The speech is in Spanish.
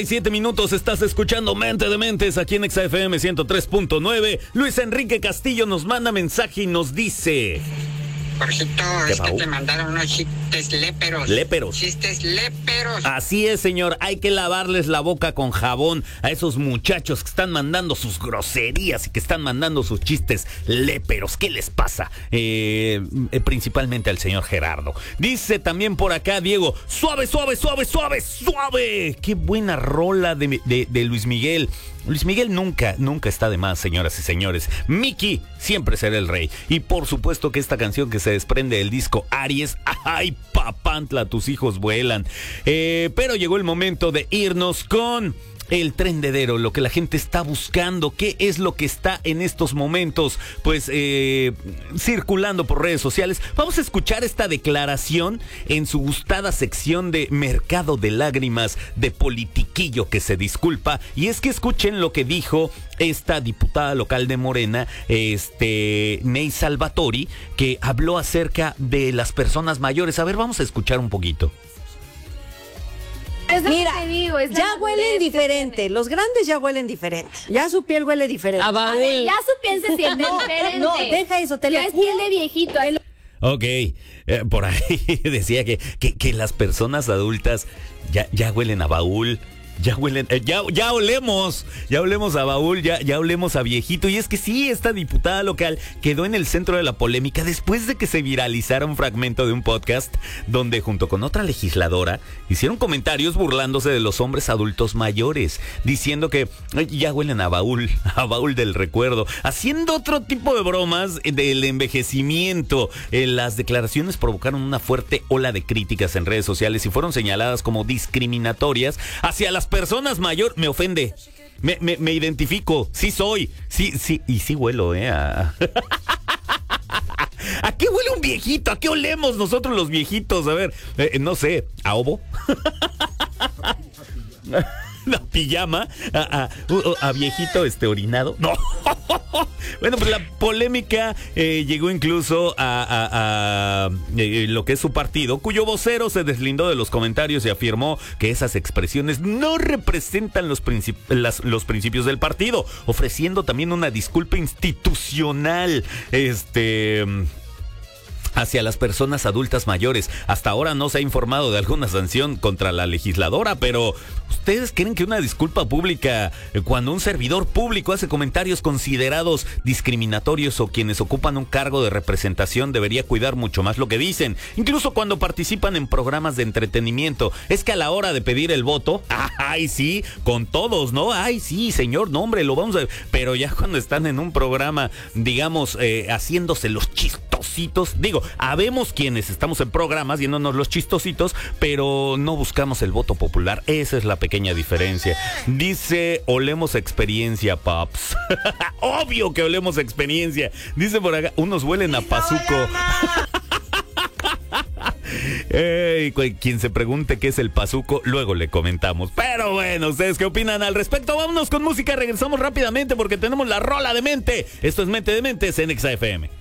7 minutos, estás escuchando Mente de Mentes aquí en XFM 103.9. Luis Enrique Castillo nos manda mensaje y nos dice: Jorgito, es que te mandaron unos chistes léperos. Léperos. Chistes léperos. Así es, señor. Hay que lavarles la boca con jabón a esos muchachos que están mandando sus groserías y que están mandando sus chistes léperos. ¿Qué les pasa? Principalmente al señor Gerardo. Dice también por acá Diego: suave, suave, suave, suave, suave. Qué buena rola de Luis Miguel. Luis Miguel nunca está de más, señoras y señores. Mickey siempre será el rey. Y por supuesto que esta canción que se desprende del disco Aries, ¡ay, papantla, tus hijos vuelan! Pero llegó el momento de irnos con el trendedero, lo que la gente está buscando. ¿Qué es lo que está en estos momentos? Pues circulando por redes sociales. Vamos a escuchar esta declaración en su gustada sección de Mercado de Lágrimas de Politiquillo, que se disculpa. Y es que escuchen lo que dijo esta diputada local de Morena, Ney Salvatori, que habló acerca de las personas mayores. A ver, vamos a escuchar un poquito. Mira, ya huelen diferente. Los grandes ya huelen diferente. Ya su piel huele diferente. Ya su piel se siente diferente. No, deja eso. Ya es piel de viejito. Ok, por ahí decía que las personas adultas ya huelen a baúl. Ya huelen, ya olemos a baúl, ya olemos a viejito. Y es que sí, esta diputada local quedó en el centro de la polémica después de que se viralizara un fragmento de un podcast donde junto con otra legisladora hicieron comentarios burlándose de los hombres adultos mayores, diciendo que ya huelen a baúl del recuerdo, haciendo otro tipo de bromas del envejecimiento. Las declaraciones provocaron una fuerte ola de críticas en redes sociales y fueron señaladas como discriminatorias hacia las personas mayores. Me ofende. Me identifico. Sí soy. Sí. Y sí huelo, ¿A qué huele un viejito? ¿A qué olemos nosotros los viejitos? A ver, no sé. ¿A ovo? La pijama. A viejito orinado. No. Bueno, pues la polémica llegó incluso a lo que es su partido, cuyo vocero se deslindó de los comentarios y afirmó que esas expresiones no representan los principios del partido, ofreciendo también una disculpa institucional hacia las personas adultas mayores. Hasta ahora no se ha informado de alguna sanción contra la legisladora, pero ¿ustedes creen que una disculpa pública cuando un servidor público hace comentarios considerados discriminatorios o quienes ocupan un cargo de representación debería cuidar mucho más lo que dicen? Incluso cuando participan en programas de entretenimiento. Es que a la hora de pedir el voto, ¡ay, sí! Con todos, ¿no? ¡Ay, sí, señor! No, hombre, lo vamos a ver. Pero ya cuando están en un programa, digamos, haciéndose los chistositos, digo, habemos quienes estamos en programas viéndonos los chistositos, pero no buscamos el voto popular. Esa es la pequeña diferencia. Dice: olemos experiencia, paps. Obvio que olemos experiencia. Dice por acá: unos huelen a pazuco. Quien se pregunte qué es el pazuco, luego le comentamos. Pero bueno, ¿ustedes qué opinan al respecto? Vámonos con música, regresamos rápidamente porque tenemos la rola de mente. Esto es Mente de Mentes en XFM.